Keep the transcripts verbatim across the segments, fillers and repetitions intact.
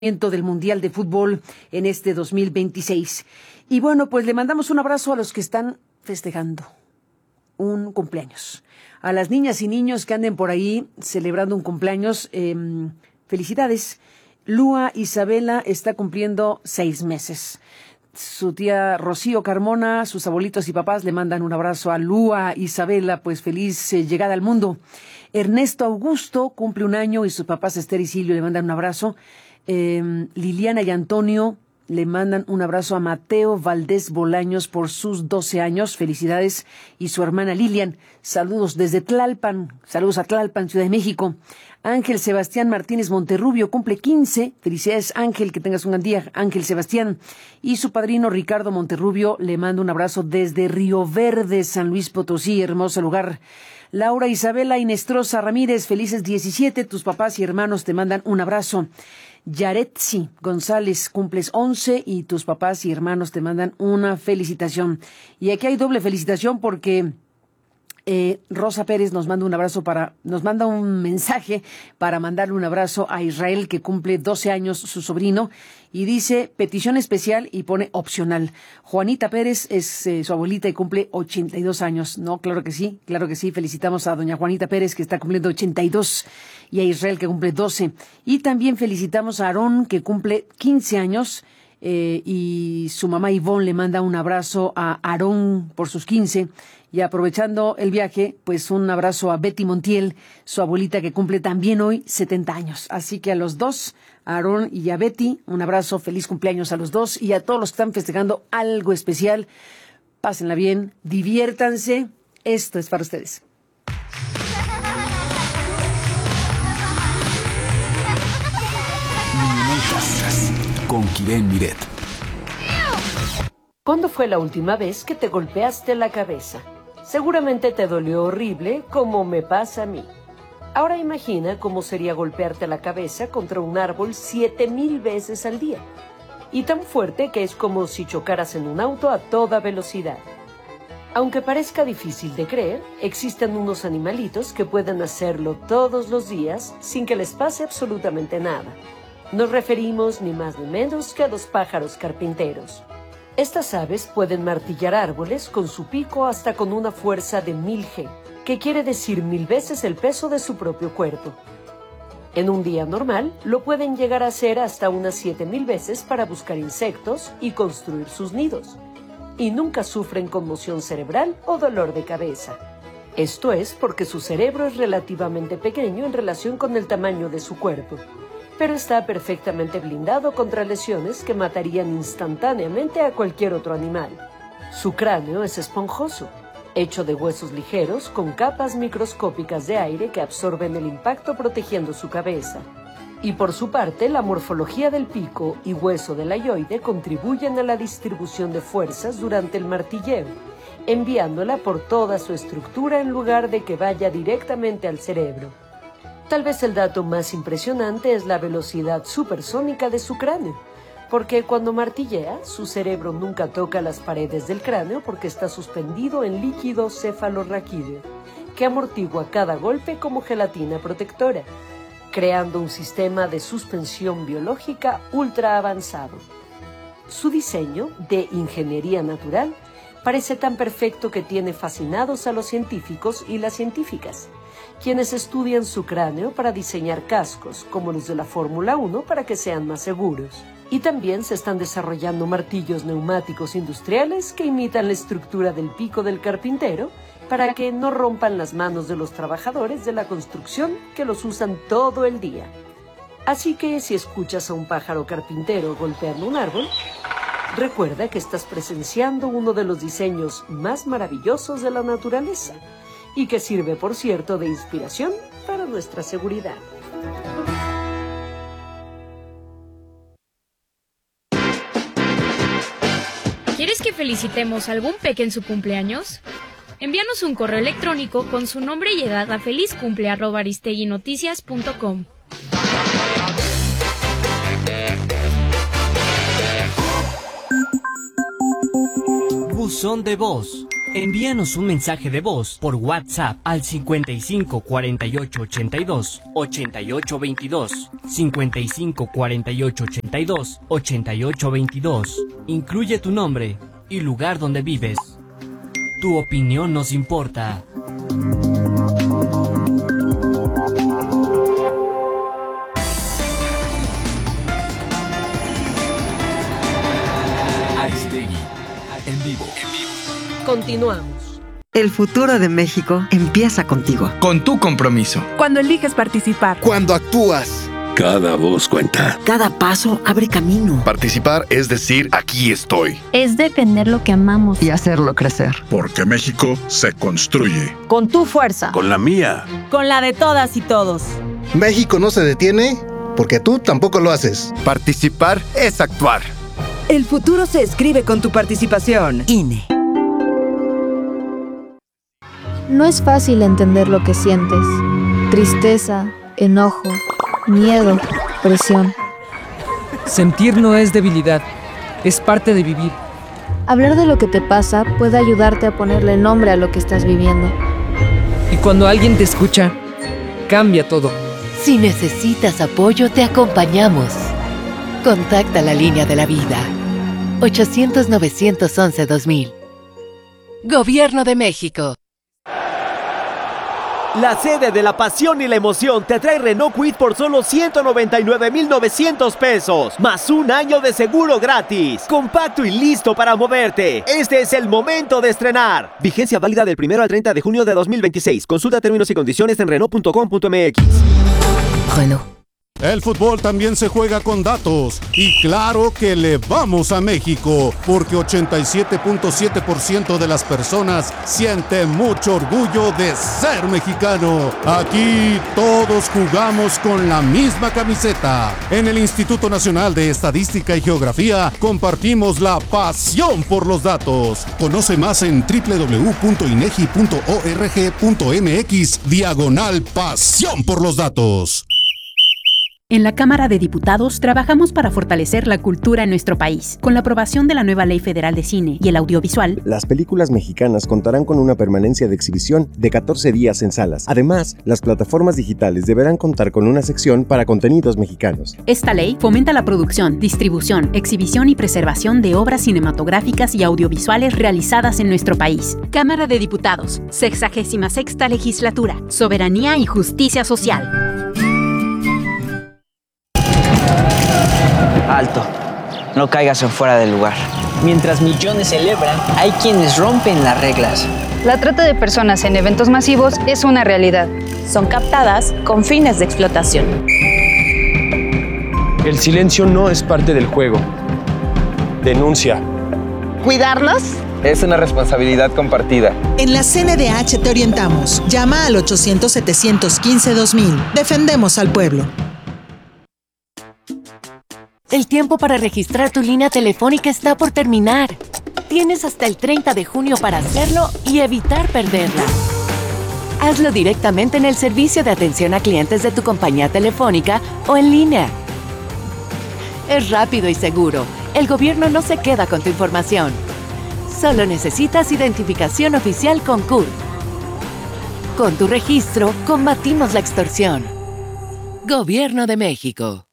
del Mundial de Fútbol en este dos mil veintiséis. Y bueno, pues le mandamos un abrazo a los que están festejando un cumpleaños. A las niñas y niños que anden por ahí celebrando un cumpleaños, eh, felicidades. Lua Isabela está cumpliendo seis meses. Su tía Rocío Carmona, sus abuelitos y papás le mandan un abrazo a Lua Isabela, pues feliz eh, llegada al mundo. Ernesto Augusto cumple un año y sus papás Esther y Silvio le mandan un abrazo. Eh, Liliana y Antonio le mandan un abrazo a Mateo Valdés Bolaños por sus doce años. Felicidades. Y su hermana Lilian, saludos desde Tlalpan. Saludos a Tlalpan, Ciudad de México. Ángel Sebastián Martínez Monterrubio cumple quince. Felicidades, Ángel, que tengas un gran día, Ángel Sebastián. Y su padrino Ricardo Monterrubio le manda un abrazo desde Río Verde, San Luis Potosí, hermoso lugar. Laura Isabela Inestrosa Ramírez, felices diecisiete. Tus papás y hermanos te mandan un abrazo. Yaretsi González, cumples once y tus papás y hermanos te mandan una felicitación. Y aquí hay doble felicitación porque eh, Rosa Pérez nos manda un abrazo para, nos manda un mensaje para mandarle un abrazo a Israel, que cumple doce años, su sobrino, y dice petición especial y pone opcional. Juanita Pérez es eh, su abuelita y cumple ochenta y dos años. No, claro que sí, claro que sí. Felicitamos a doña Juanita Pérez, que está cumpliendo ochenta y dos, y a Israel, que cumple doce. Y también felicitamos a Aarón, que cumple quince años, eh, y su mamá Ivonne le manda un abrazo a Aarón por sus quince. Y aprovechando el viaje, pues un abrazo a Betty Montiel, su abuelita, que cumple también hoy setenta años. Así que a los dos, a Aarón y a Betty, un abrazo, feliz cumpleaños a los dos. Y a todos los que están festejando algo especial, pásenla bien, diviértanse. Esto es para ustedes. Con Kiren Miret. ¿Cuándo fue la última vez que te golpeaste la cabeza? Seguramente te dolió horrible, como me pasa a mí. Ahora imagina cómo sería golpearte la cabeza contra un árbol siete mil veces al día. Y tan fuerte que es como si chocaras en un auto a toda velocidad. Aunque parezca difícil de creer, existen unos animalitos que pueden hacerlo todos los días sin que les pase absolutamente nada. Nos referimos ni más ni menos que a los pájaros carpinteros. Estas aves pueden martillar árboles con su pico hasta con una fuerza de mil G, que quiere decir mil veces el peso de su propio cuerpo. En un día normal, lo pueden llegar a hacer hasta unas siete mil veces para buscar insectos y construir sus nidos. Y nunca sufren conmoción cerebral o dolor de cabeza. Esto es porque su cerebro es relativamente pequeño en relación con el tamaño de su cuerpo, pero está perfectamente blindado contra lesiones que matarían instantáneamente a cualquier otro animal. Su cráneo es esponjoso, hecho de huesos ligeros con capas microscópicas de aire que absorben el impacto protegiendo su cabeza. Y por su parte, la morfología del pico y hueso del ayoide contribuyen a la distribución de fuerzas durante el martilleo, enviándola por toda su estructura en lugar de que vaya directamente al cerebro. Tal vez el dato más impresionante es la velocidad supersónica de su cráneo, porque cuando martillea, su cerebro nunca toca las paredes del cráneo porque está suspendido en líquido cefalorraquídeo, que amortigua cada golpe como gelatina protectora, creando un sistema de suspensión biológica ultra avanzado. Su diseño, de ingeniería natural, parece tan perfecto que tiene fascinados a los científicos y las científicas, quienes estudian su cráneo para diseñar cascos, como los de la Fórmula uno, para que sean más seguros. Y también se están desarrollando martillos neumáticos industriales que imitan la estructura del pico del carpintero, para que no rompan las manos de los trabajadores de la construcción que los usan todo el día. Así que si escuchas a un pájaro carpintero golpeando un árbol, recuerda que estás presenciando uno de los diseños más maravillosos de la naturaleza, y que sirve, por cierto, de inspiración para nuestra seguridad. ¿Quieres que felicitemos a algún peque en su cumpleaños? Envíanos un correo electrónico con su nombre y edad a felizcumple arroba aristeguinoticias punto com. Buzón de voz. Envíanos un mensaje de voz por WhatsApp al cincuenta y cinco cuarenta y ocho ochenta y dos ochenta y ocho veintidós, cincuenta y cinco cuarenta y ocho ochenta y dos ochenta y ocho veintidós. Incluye tu nombre y lugar donde vives. Tu opinión nos importa. Aristegui, en vivo. Continuamos. El futuro de México empieza contigo. Con tu compromiso. Cuando eliges participar. Cuando actúas. Cada voz cuenta. Cada paso abre camino. Participar es decir, aquí estoy. Es defender lo que amamos. Y hacerlo crecer. Porque México se construye. Con tu fuerza. Con la mía. Con la de todas y todos. México no se detiene porque tú tampoco lo haces. Participar es actuar. El futuro se escribe con tu participación. I N E. No es fácil entender lo que sientes. Tristeza, enojo, miedo, presión. Sentir no es debilidad, es parte de vivir. Hablar de lo que te pasa puede ayudarte a ponerle nombre a lo que estás viviendo. Y cuando alguien te escucha, cambia todo. Si necesitas apoyo, te acompañamos. Contacta la línea de la vida. ochocientos, novecientos once, dos mil. Gobierno de México. La sede de la pasión y la emoción te trae Renault Kwid por solo ciento noventa y nueve mil novecientos pesos, más un año de seguro gratis. Compacto y listo para moverte. Este es el momento de estrenar. Vigencia válida del primero al treinta de junio de dos mil veintiséis. Consulta términos y condiciones en renault punto com punto m x. Renault. El fútbol también se juega con datos y claro que le vamos a México porque ochenta y siete punto siete por ciento de las personas siente mucho orgullo de ser mexicano. Aquí todos jugamos con la misma camiseta. En el Instituto Nacional de Estadística y Geografía compartimos la pasión por los datos. Conoce más en doble u doble u doble u punto inegi punto org punto m x diagonal pasión por los datos. En la Cámara de Diputados trabajamos para fortalecer la cultura en nuestro país. Con la aprobación de la nueva Ley Federal de Cine y el Audiovisual, las películas mexicanas contarán con una permanencia de exhibición de catorce días en salas. Además, las plataformas digitales deberán contar con una sección para contenidos mexicanos. Esta ley fomenta la producción, distribución, exhibición y preservación de obras cinematográficas y audiovisuales realizadas en nuestro país. Cámara de Diputados, sexagésima sexta Legislatura, Soberanía y Justicia Social. Alto, no caigas en fuera del lugar. Mientras millones celebran, hay quienes rompen las reglas. La trata de personas en eventos masivos es una realidad. Son captadas con fines de explotación. El silencio no es parte del juego. Denuncia. ¿Cuidarlos? Es una responsabilidad compartida. En la C N D H te orientamos. Llama al ochocientos, setecientos quince, dos mil. Defendemos al pueblo. El tiempo para registrar tu línea telefónica está por terminar. Tienes hasta el treinta de junio para hacerlo y evitar perderla. Hazlo directamente en el servicio de atención a clientes de tu compañía telefónica o en línea. Es rápido y seguro. El gobierno no se queda con tu información. Solo necesitas identificación oficial con C U R. Con tu registro, combatimos la extorsión. Gobierno de México.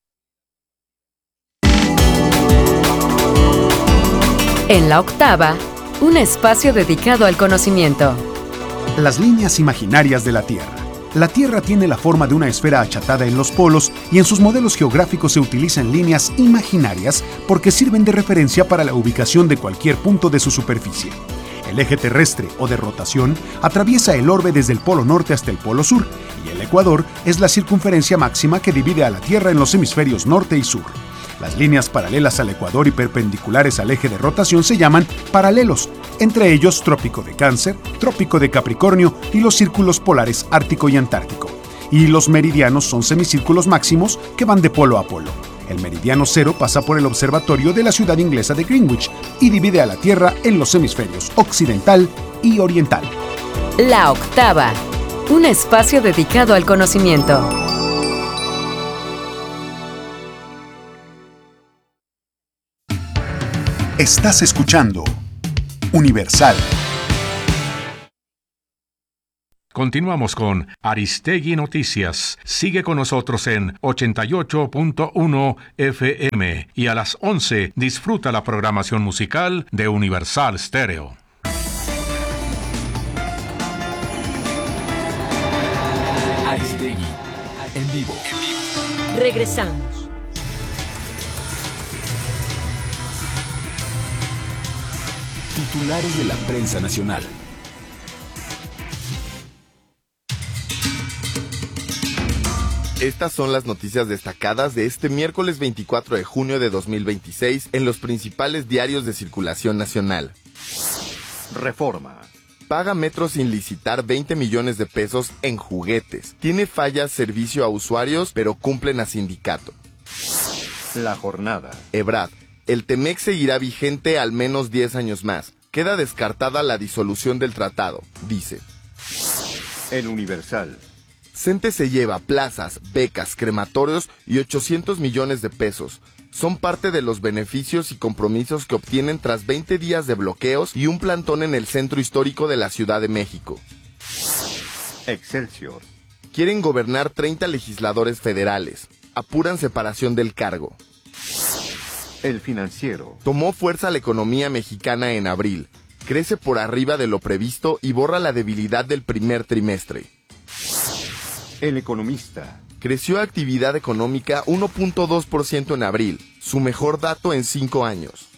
En la octava, un espacio dedicado al conocimiento. Las líneas imaginarias de la Tierra. La Tierra tiene la forma de una esfera achatada en los polos y en sus modelos geográficos se utilizan líneas imaginarias porque sirven de referencia para la ubicación de cualquier punto de su superficie. El eje terrestre o de rotación atraviesa el orbe desde el polo norte hasta el polo sur y el ecuador es la circunferencia máxima que divide a la Tierra en los hemisferios norte y sur. Las líneas paralelas al ecuador y perpendiculares al eje de rotación se llaman paralelos, entre ellos Trópico de Cáncer, Trópico de Capricornio y los círculos polares Ártico y Antártico. Y los meridianos son semicírculos máximos que van de polo a polo. El meridiano cero pasa por el observatorio de la ciudad inglesa de Greenwich y divide a la Tierra en los hemisferios occidental y oriental. La octava, un espacio dedicado al conocimiento. Estás escuchando Universal. Continuamos con Aristegui Noticias. Sigue con nosotros en ochenta y ocho punto uno F M y a las once disfruta la programación musical de Universal Stereo. Aristegui en vivo. Regresamos. Titulares de la prensa nacional. Estas son las noticias destacadas de este miércoles veinticuatro de junio de dos mil veintiséis en los principales diarios de circulación nacional. Reforma. Paga Metro sin licitar veinte millones de pesos en juguetes. Tiene fallas servicio a usuarios, pero cumplen a sindicato. La jornada. Ebrard. El Temec seguirá vigente al menos diez años más. Queda descartada la disolución del tratado, dice. El Universal. CENTE se lleva plazas, becas, crematorios y ochocientos millones de pesos. Son parte de los beneficios y compromisos que obtienen tras veinte días de bloqueos y un plantón en el centro histórico de la Ciudad de México. Excelsior. Quieren gobernar treinta legisladores federales. Apuran separación del cargo. El Financiero. Tomó fuerza la economía mexicana en abril. Crece por arriba de lo previsto y borra la debilidad del primer trimestre. El Economista. Creció actividad económica uno punto dos por ciento en abril, su mejor dato en cinco años.